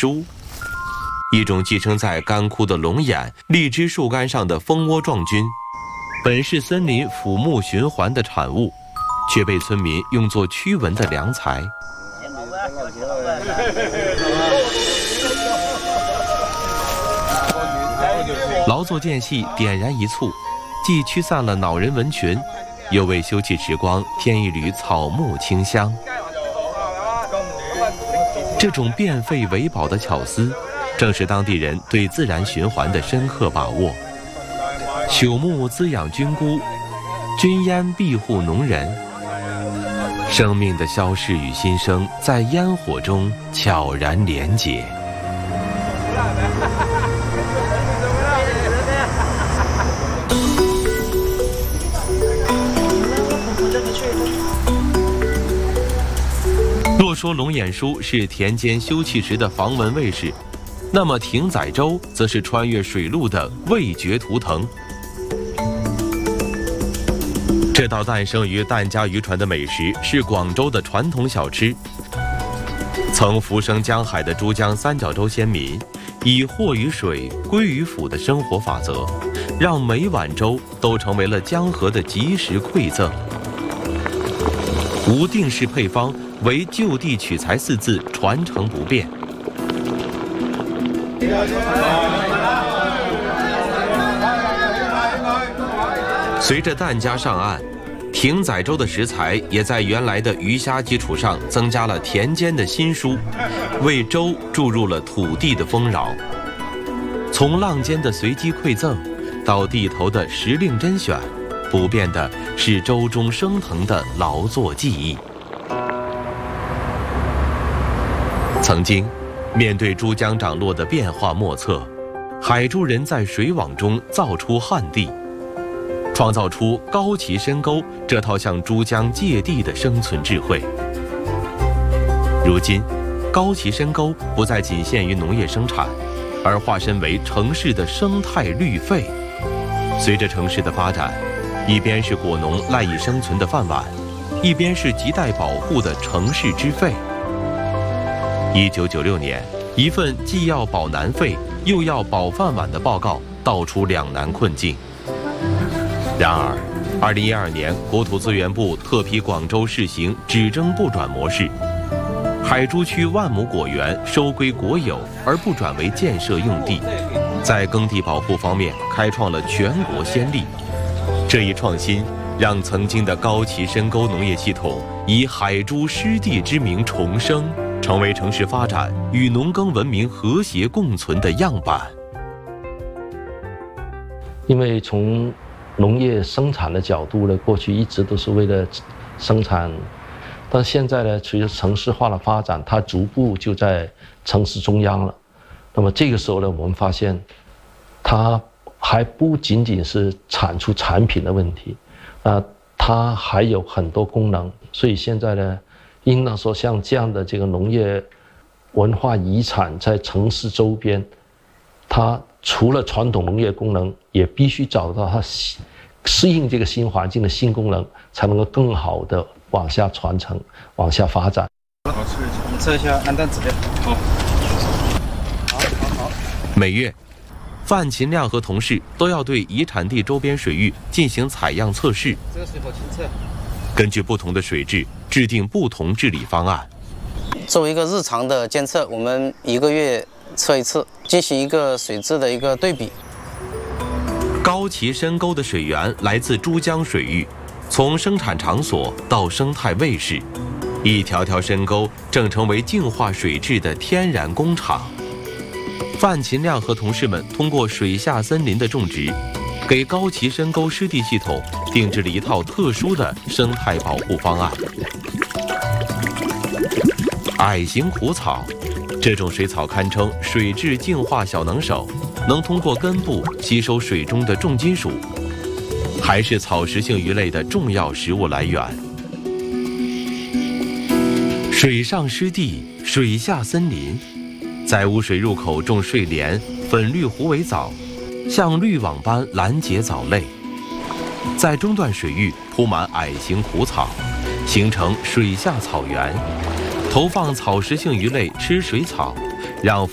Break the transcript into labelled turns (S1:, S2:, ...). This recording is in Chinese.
S1: 梳，一种寄生在干枯的龙眼、荔枝树干上的蜂窝状菌，本是森林腐木循环的产物，却被村民用作驱蚊的良材。劳作间隙点燃一簇，既驱散了恼人蚊群，又为休憩时光添一缕草木清香。这种变废为宝的巧思，正是当地人对自然循环的深刻把握。朽木滋养菌菇，菌烟庇护农人。生命的消逝与新生，在烟火中悄然连结。若说龙眼梳是田间休憩时的防蚊卫士，那么艇仔粥则是穿越水路的味觉图腾。这道诞生于疍家渔船的美食是广州的传统小吃。曾浮生江海的珠江三角洲先民，以货于水、归于府的生活法则，让每碗粥都成为了江河的及时馈赠。无定式配方，唯就地取材4字传承不变。随着疍家上岸，艇仔粥的食材也在原来的鱼虾基础上增加了田间的新蔬，为粥注入了土地的丰饶。从浪尖的随机馈赠，到地头的时令甄选，不变的是粥中升腾的劳作技艺。曾经，面对珠江涨落的变化莫测，海珠人在水网中造出旱地，创造出高崎深沟这套向珠江借地的生存智慧。如今，高崎深沟不再仅限于农业生产，而化身为城市的生态绿肺。随着城市的发展，一边是果农赖以生存的饭碗，一边是亟待保护的城市之肺。1996年，一份既要保南肺又要保饭碗的报告道出两难困境。然而，2012年，国土资源部特批广州试行只征不转模式，海珠区万亩果园收归国有，而不转为建设用地，在耕地保护方面开创了全国先例。这一创新让曾经的高崎深沟农业系统以海珠湿地之名重生，成为城市发展与农耕文明和谐共存的样板。
S2: 因为从农业生产的角度呢，过去一直都是为了生产，但现在呢，随着城市化的发展，它逐步就在城市中央了。那么这个时候呢，我们发现，它还不仅仅是产出产品的问题，它还有很多功能。所以现在呢，应当说像这样的这个农业文化遗产在城市周边，它除了传统农业功能，也必须找到它适应这个新环境的新功能，才能够更好的往下传承、往下发展。
S3: 好，你测一下氨氮指标。好。
S1: 每月，范勤亮和同事都要对遗产地周边水域进行采样测试。
S3: 这个水好清澈。
S1: 根据不同的水质，制定不同治理方案。
S4: 作为一个日常的监测，我们1个月测一次，进行一个水质的一个对比。
S1: 高崎深沟的水源来自珠江水域，从生产场所到生态卫士，一条条深沟正成为净化水质的天然工厂。范勤亮和同事们通过水下森林的种植，给高崎深沟湿地系统定制了一套特殊的生态保护方案。矮形苦草，这种水草堪称水质净化小能手，能通过根部吸收水中的重金属，还是草食性鱼类的重要食物来源。水上湿地，水下森林，在污水入口种睡莲、粉绿虎尾藻，像滤网般拦截藻类，在中段水域铺满矮形苦草，形成水下草原，投放草食性鱼类吃水草，让